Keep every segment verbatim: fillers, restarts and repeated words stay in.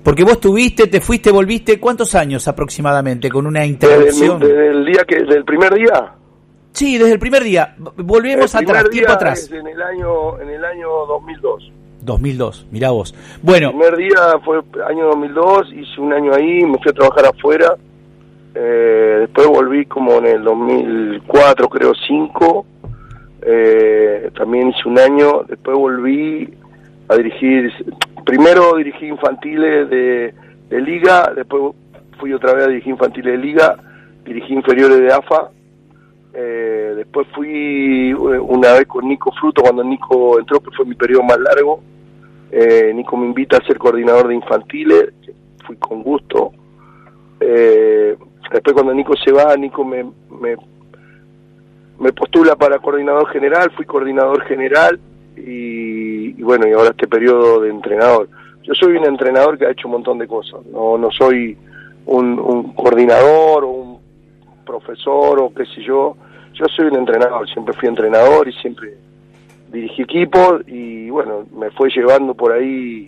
Porque vos tuviste, te fuiste, volviste, ¿cuántos años aproximadamente con una interrupción? Desde, desde el día que, desde el primer día. Sí, desde el primer día. Volvemos el atrás, tiempo atrás. En el año, en el año dos mil dos. dos mil dos, mirá vos. Bueno. El primer día fue año dos mil dos, hice un año ahí, me fui a trabajar afuera. Eh, después volví como en el dos mil cuatro, creo, cinco. Eh, también hice un año. Después volví a dirigir. Primero dirigí infantiles de, de liga, después fui otra vez a dirigir infantiles de liga, dirigí inferiores de A F A. Eh, después fui una vez con Nico Fruto, cuando Nico entró, que fue mi periodo más largo. Eh, Nico me invita a ser coordinador de infantiles, fui con gusto. Eh, después cuando Nico se va, Nico me, me, me postula para coordinador general, fui coordinador general y, y bueno, y ahora este periodo de entrenador. Yo soy un entrenador que ha hecho un montón de cosas, no, no soy un, un coordinador o un profesor o qué sé yo. Yo soy un entrenador, siempre fui entrenador y siempre dirigí equipos y bueno, me fue llevando por ahí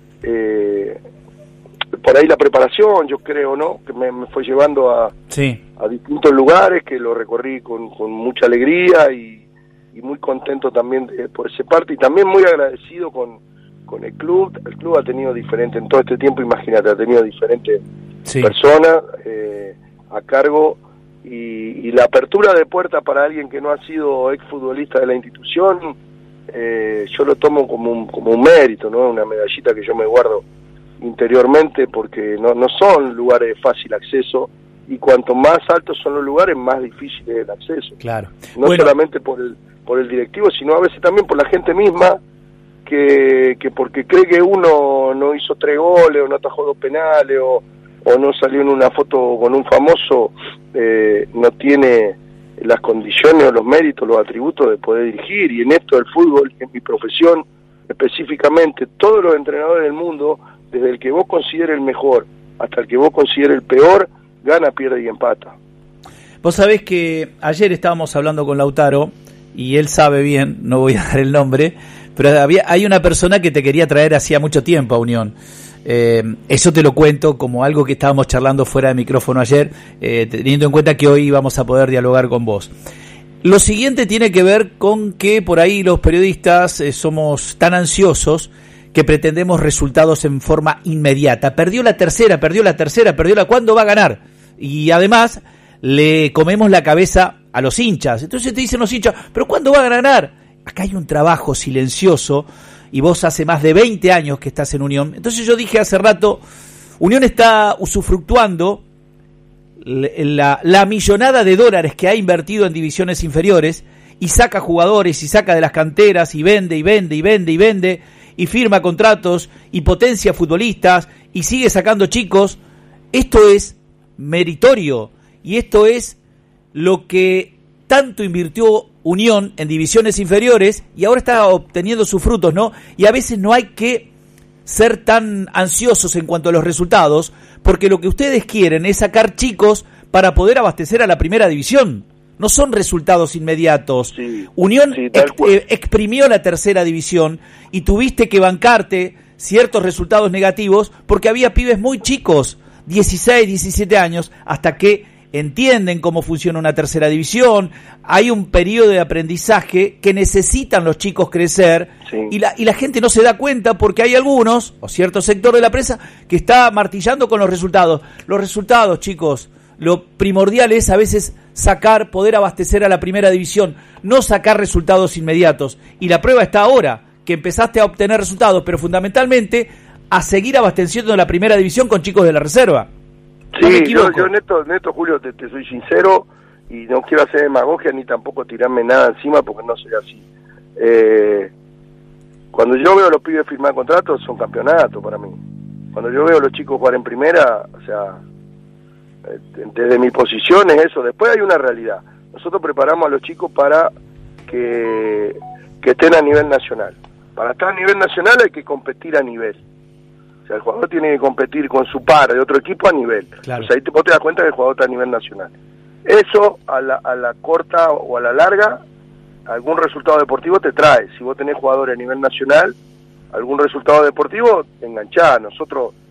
eh, por ahí la preparación, yo creo, ¿no? Que me, me fue llevando a, sí. a distintos lugares que lo recorrí con, con mucha alegría y, y muy contento también de, por esa parte y también muy agradecido con, con el club. El club ha tenido diferentes, en todo este tiempo, imagínate, ha tenido diferentes sí. personas eh, a cargo. Y, y la apertura de puerta para alguien que no ha sido exfutbolista de la institución, eh, yo lo tomo como un, como un mérito, ¿no? Una medallita que yo me guardo interiormente porque no, no son lugares de fácil acceso y cuanto más altos son los lugares, más difícil es el acceso. Claro. No bueno. solamente por el, por el directivo, sino a veces también por la gente misma que, que porque cree que uno no hizo tres goles o no atajó dos penales o o no salió en una foto con un famoso, eh, no tiene las condiciones o los méritos, los atributos de poder dirigir. Y en esto del fútbol, en mi profesión específicamente, todos los entrenadores del mundo, desde el que vos consideres el mejor hasta el que vos consideres el peor, gana, pierde y empata. Vos sabés que ayer estábamos hablando con Lautaro, y él sabe bien, no voy a dar el nombre, pero había, hay una persona que te quería traer hacía mucho tiempo a Unión. Eh, eso te lo cuento como algo que estábamos charlando fuera de micrófono ayer, eh, teniendo en cuenta que hoy vamos a poder dialogar con vos. Lo siguiente tiene que ver con que por ahí los periodistas eh, somos tan ansiosos que pretendemos resultados en forma inmediata. Perdió la tercera, perdió la tercera, perdió la... ¿Cuándo va a ganar? Y además le comemos la cabeza a los hinchas. Entonces te dicen los hinchas, ¿pero cuándo va a ganar? Acá hay un trabajo silencioso y vos hace más de veinte años que estás en Unión. Entonces yo dije hace rato, Unión está usufructuando la, la millonada de dólares que ha invertido en divisiones inferiores y saca jugadores y saca de las canteras y vende y vende y vende y vende y firma contratos y potencia futbolistas y sigue sacando chicos. Esto es meritorio y esto es lo que tanto invirtió Unión en divisiones inferiores y ahora está obteniendo sus frutos, ¿no? Y a veces no hay que ser tan ansiosos en cuanto a los resultados, porque lo que ustedes quieren es sacar chicos para poder abastecer a la primera división. No son resultados inmediatos. Sí, Unión sí, ex, eh, exprimió la tercera división y tuviste que bancarte ciertos resultados negativos porque había pibes muy chicos, dieciséis, diecisiete años, hasta que entienden cómo funciona una tercera división, hay un periodo de aprendizaje que necesitan los chicos crecer, sí. y, la, y la gente no se da cuenta porque hay algunos, o cierto sector de la prensa, que está martillando con los resultados. Los resultados, chicos, lo primordial es a veces sacar, poder abastecer a la primera división, no sacar resultados inmediatos. Y la prueba está ahora, que empezaste a obtener resultados, pero fundamentalmente a seguir abasteciendo la primera división con chicos de la reserva. Sí, no yo, yo neto, neto Julio, te, te soy sincero y no quiero hacer demagogia ni tampoco tirarme nada encima porque no soy así. Eh, cuando yo veo a los pibes firmar contratos son campeonatos para mí. Cuando yo veo a los chicos jugar en primera, o sea, eh, desde mi posición es eso. Después hay una realidad. Nosotros preparamos a los chicos para que, que estén a nivel nacional. Para estar a nivel nacional hay que competir a nivel. O sea, el jugador tiene que competir con su par de otro equipo a nivel. Claro. O sea, ahí te, vos te das cuenta que el jugador está a nivel nacional. Eso, a la, a la corta o a la larga, algún resultado deportivo te trae. Si vos tenés jugadores a nivel nacional, algún resultado deportivo te enganchás. Nosotros